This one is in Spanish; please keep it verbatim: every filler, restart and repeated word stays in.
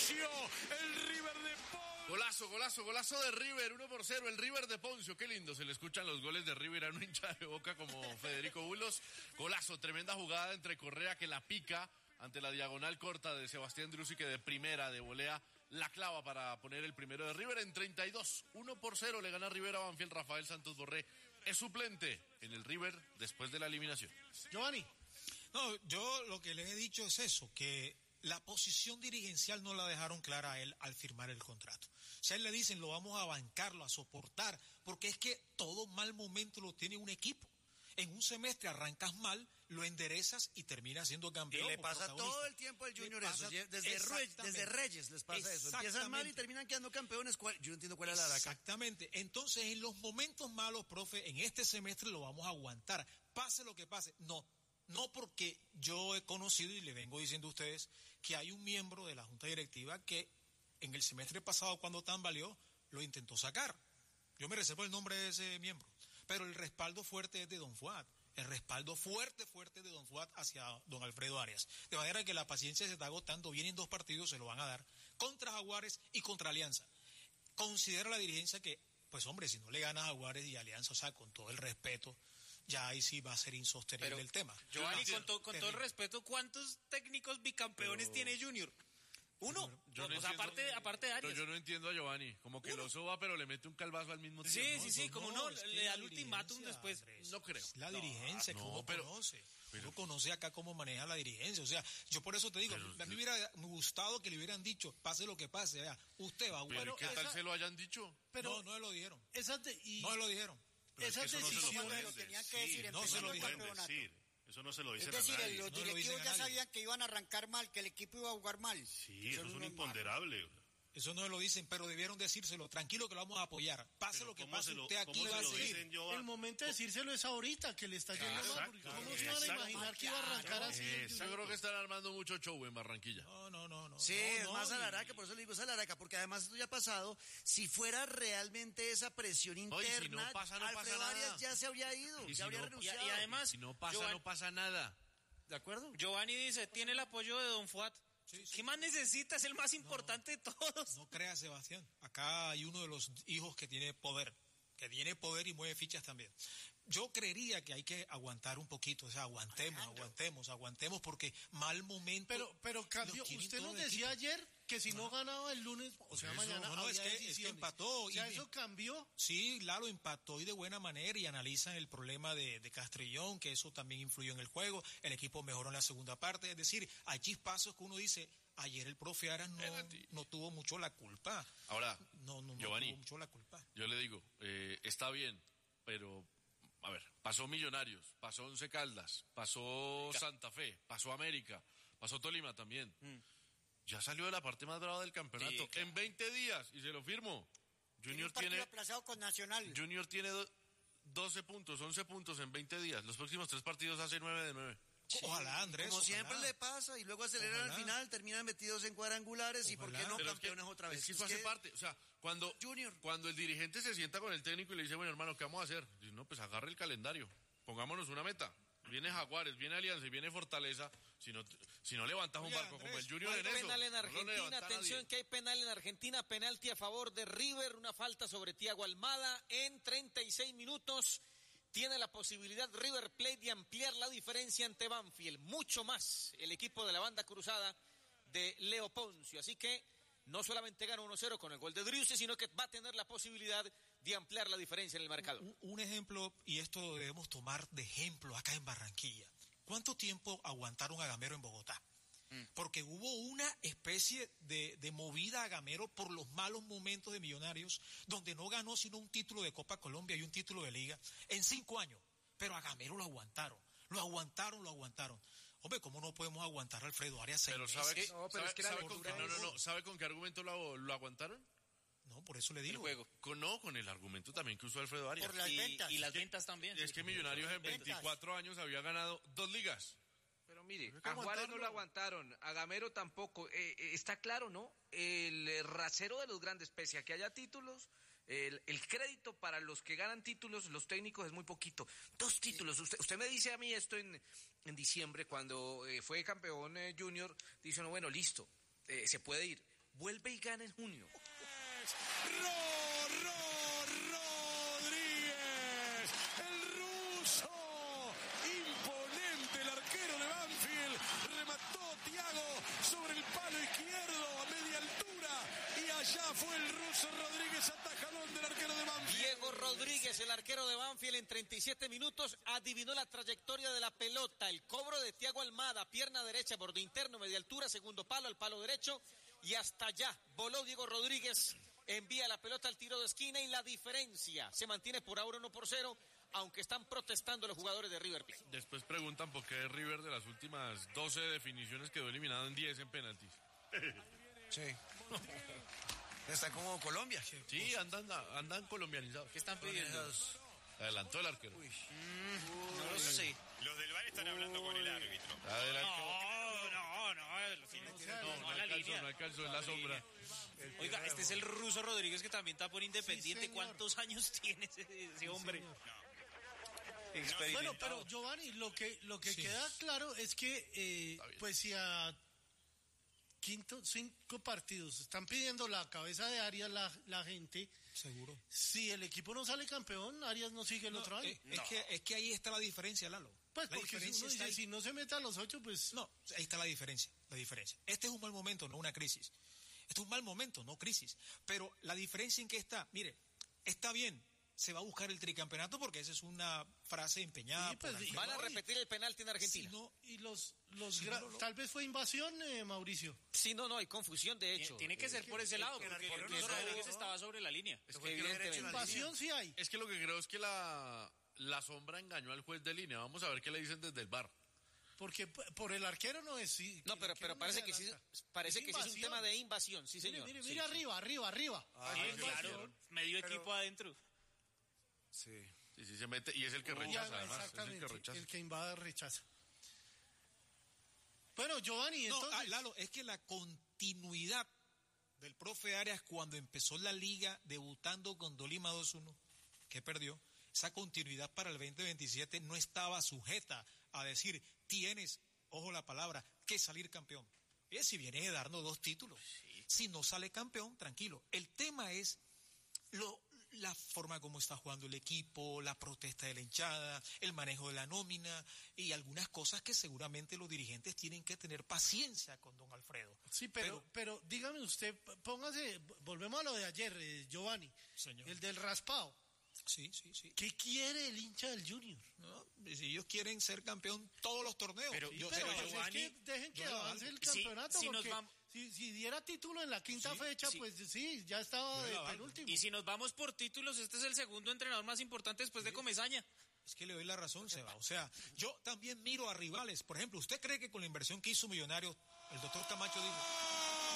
Poncio, el River de Poncio. Golazo, golazo, golazo de River, uno por cero, el River de Poncio, qué lindo, se le escuchan los goles de River a un hincha de Boca como Federico Bulos. Golazo, tremenda jugada entre Correa que la pica ante la diagonal corta de Sebastián Driussi, que de primera, de volea, la clava para poner el primero de River en treinta y dos. uno por cero le gana River a Banfield. Rafael Santos Borré es suplente en el River después de la eliminación. Giovanni. No, yo lo que les he dicho es eso, que la posición dirigencial no la dejaron clara a él al firmar el contrato. O sea, él le dicen, lo vamos a bancarlo, a soportar, porque es que todo mal momento lo tiene un equipo. En un semestre arrancas mal, lo enderezas y terminas siendo campeón. Y le pasa todo el tiempo al Junior eso. Desde, Reyes, desde Reyes les pasa eso. Empiezan mal y terminan quedando campeones. Yo no entiendo cuál es la araca. Exactamente. Entonces, en los momentos malos, profe, en este semestre lo vamos a aguantar. Pase lo que pase. No, no porque yo he conocido y le vengo diciendo a ustedes que hay un miembro de la Junta Directiva que en el semestre pasado, cuando tambaleó, lo intentó sacar. Yo me reservo el nombre de ese miembro. Pero el respaldo fuerte es de Don Fuad, el respaldo fuerte, fuerte de Don Fuad hacia Don Alfredo Arias. De manera que la paciencia se está agotando, vienen dos partidos, se lo van a dar, contra Jaguares y contra Alianza. Considera la dirigencia que, pues hombre, si no le gana a Jaguares y Alianza, o sea, con todo el respeto, ya ahí sí va a ser insostenible Pero, el tema. Giovanni, con, to, con todo el respeto, ¿cuántos técnicos bicampeones Pero... tiene Junior? Uno, yo no pues, entiendo, aparte, aparte de Arias. Yo no entiendo a Giovanni, como que Uno. lo soba pero le mete un calvazo al mismo tiempo. Sí, ¿no? sí, sí, como no, no le da el ultimátum después. Andrés, no creo. Es la dirigencia no, que uno pero, conoce. Pero, uno conoce acá cómo maneja la dirigencia. O sea, yo por eso te digo, pero, a mí me hubiera gustado que le hubieran dicho, pase lo que pase, vea, usted va a jugar. Pero ¿qué tal esa, se lo hayan dicho? Pero, no, no se lo dijeron. Esa te, y, no se lo dijeron. Esas decisiones lo tenían que decir, no se lo dijeron. Eso no se lo dicen Es decir, a nadie. los no directivos ya sabían que iban a arrancar mal, que el equipo iba a jugar mal. Sí, eso, eso es un imponderable. Malo. Eso no se lo dicen, pero debieron decírselo. Tranquilo que lo vamos a apoyar. Pase lo que pase, lo, usted aquí va a decir. El momento de decírselo es ahorita, que le está yendo mal. Porque ¿cómo se van a imaginar que iba a arrancar así? Yo creo que están armando mucho show en Barranquilla. No, no, no. no sí, no, es no, más y... a la araca, por eso le digo es a la araca, porque además esto ya ha pasado. Si fuera realmente esa presión interna, no, si no pasa, no Alfredo pasa Arias nada. ya se habría ido, y ya si habría no, renunciado. Y, y además, si no pasa, Giovanni, no pasa nada. ¿De acuerdo? Giovanni dice, tiene el apoyo de Don Fuad. Sí, sí. ¿Qué más necesita? Es el más importante no, de todos. No crea, Sebastián. Acá hay uno de los hijos que tiene poder, que tiene poder y mueve fichas también. Yo creería que hay que aguantar un poquito, o sea, aguantemos, Alejandro. aguantemos, aguantemos, porque mal momento. Pero, pero cambió. Usted nos decía equipo. ayer que si no, no ganaba el lunes, o sea, eso, mañana. No, no, es que, es que empató. O sea, y, eso cambió. Sí, claro, empató y de buena manera, y analizan el problema de, de Castrillón, que eso también influyó en el juego. El equipo mejoró en la segunda parte. Es decir, hay chispazos que uno dice. Ayer el profe Aras no, no tuvo mucho la culpa. Ahora, no, no, no Giovanni, tuvo mucho la culpa. Yo le digo, eh, está bien, pero, a ver, pasó Millonarios, pasó Once Caldas, pasó Santa Fe, pasó América, pasó Tolima también. Mm. Ya salió de la parte más brava del campeonato. Sí, claro. En veinte días, y se lo firmo. Junior tiene... tiene aplazado con Nacional. Junior tiene do, doce puntos, once puntos en veinte días. Los próximos tres partidos hace nueve de nueve. Sí, ojalá, Andrés. Como ojalá. siempre le pasa, y luego aceleran ojalá. al final, terminan metidos en cuadrangulares, ojalá. y por qué no Pero campeones es que, otra vez. Es que eso es hace que... parte, o sea, cuando, Junior. cuando el dirigente se sienta con el técnico y le dice, bueno, hermano, ¿qué vamos a hacer? Dice, no, pues agarre el calendario, pongámonos una meta. Viene Jaguares, viene Alianza y viene Fortaleza. Si no, si no levantas un barco Andrés, como el Junior en eso. Hay penal en Argentina, no atención que hay penal en Argentina, penalti a favor de River, una falta sobre Thiago Almada en treinta y seis minutos. Tiene la posibilidad River Plate de ampliar la diferencia ante Banfield, mucho más el equipo de la banda cruzada de Leo Poncio. Así que no solamente gana uno cero con el gol de Driussi, sino que va a tener la posibilidad de ampliar la diferencia en el marcador. Un, un ejemplo, y esto lo debemos tomar de ejemplo acá en Barranquilla. ¿Cuánto tiempo aguantaron a Gamero en Bogotá? Porque hubo una especie de, de movida a Gamero por los malos momentos de Millonarios, donde no ganó sino un título de Copa Colombia y un título de Liga en cinco años. Pero a Gamero lo aguantaron, lo aguantaron, lo aguantaron. Hombre, ¿cómo no podemos aguantar a Alfredo Arias seis pero meses? sabe, Eh, no, pero sabe, es que sabe con qué, no, no, no, ¿sabe con qué argumento lo, lo aguantaron? No, por eso le digo. El juego. Con, no, con el argumento también que usó Alfredo Arias. Por las y, ventas. Y las ventas también. Es que Millonarios en veinticuatro años había ganado dos ligas. Pero mire, a Juárez no lo aguantaron, a Gamero tampoco. Eh, eh, está claro, ¿no? El eh, rasero de los grandes, pese a que haya títulos, el, el crédito para los que ganan títulos, los técnicos, es muy poquito. Dos títulos. Usted, usted me dice a mí esto en, en diciembre, cuando eh, fue campeón eh, Junior, dice, no, bueno, listo, eh, se puede ir. vuelve y gana en junio. ¡Ro, ro, Rodríguez! ¡El ruso! Imponente el arquero de Banfield. Remató Thiago sobre el palo izquierdo a media altura. Y allá fue el ruso Rodríguez, atajadón del arquero de Banfield. Diego Rodríguez, el arquero de Banfield, en treinta y siete minutos adivinó la trayectoria de la pelota. El cobro de Thiago Almada, pierna derecha, borde interno, media altura, segundo palo, al palo derecho. Y hasta allá voló Diego Rodríguez. Envía la pelota al tiro de esquina y la diferencia se mantiene por ahora uno por cero, aunque están protestando los jugadores de River Plate. Después preguntan por qué River de las últimas doce definiciones quedó eliminado en diez en penaltis. Sí. Está como Colombia. Sí, andan, andan colombianizados. ¿Qué están pidiendo? Adelantó el arquero. Uy. Mm, no lo sé. Los del V A R están hablando con el árbitro. Adelantó. No, no, no. No, no alcanzó, no alcanzó en la sombra. Oiga, este es el ruso Rodríguez que también está por Independiente. Sí, ¿cuántos años tiene ese, ese hombre? No. Bueno, pero Giovanni, lo que lo que Sí. queda claro es que, eh, pues si a quinto, cinco partidos están pidiendo la cabeza de Arias la, la gente, Seguro. si el equipo no sale campeón, Arias no sigue el No, otro año. eh, es, que, es que ahí está la diferencia, Lalo. Pues La porque si diferencia uno está dice, ahí. si no se mete a los ocho, pues... No, ahí está la diferencia, la diferencia. Este es un mal momento, no una crisis. Este es un mal momento, no crisis. Pero la diferencia en que está, mire, está bien, se va a buscar el tricampeonato porque esa es una frase empeñada. Sí, pues, por y- Van a no, y- repetir el penalti en Argentina. Si no, Y los, los Sí, gra- no, no. tal vez fue invasión, eh, Mauricio. Sí, no, no, hay confusión de hecho. Tiene que ser por ese lado, que porque el arquero Luis no Rodríguez sabe. estaba sobre la línea. Es que Fue que derecho en la evidentemente. Invasión sí hay. Es que lo que creo es que la, la sombra engañó al juez de línea. Vamos a ver qué le dicen desde el V A R. Porque p- por el arquero no es... sí, No, el pero, arquero pero no parece se que sí, adelanta. parece Es que sí es un invasión. tema de invasión, sí Mire, señor. mire, Sí, mire sí. arriba, arriba, arriba. Sí, Ahí claro, invasión. medio Pero- equipo adentro. Sí. Sí, sí, se mete y es el que Ya, rechaza, además. Es el exactamente, que rechaza. el que invada rechaza. Bueno, Giovanni, no, entonces... ah, Lalo, es que la continuidad del profe Arias cuando empezó la liga debutando con Tolima dos uno, que perdió, esa continuidad para el veinte veintisiete no estaba sujeta a decir, tienes, ojo la palabra, que salir campeón. Y si viene a darnos dos títulos, si no sale campeón, tranquilo. El tema es lo, la forma como está jugando el equipo, la protesta de la hinchada, el manejo de la nómina y algunas cosas que seguramente los dirigentes tienen que tener paciencia con don Alfredo. Sí, pero, pero, dígame usted, p- póngase, volvemos a lo de ayer, eh, Giovanni, Señor. el del raspado. Sí, sí, sí. ¿Qué quiere el hincha del Junior? ¿No? Si ellos quieren ser campeón todos los torneos. Pero- yo, Pero pero pues, Giovanni, es que dejen que yo lo avance valgo. el Sí, campeonato, si nos porque vamos- si, si diera título en la quinta Sí, fecha, sí. pues sí, ya estaba Yo de lo valgo. penúltimo. Y si nos vamos por títulos, este es el segundo entrenador más importante después de Comesaña. Es que le doy la razón, Seba. O sea, yo también miro a rivales. Por ejemplo, ¿usted cree que con la inversión que hizo Millonarios, el doctor Camacho dijo,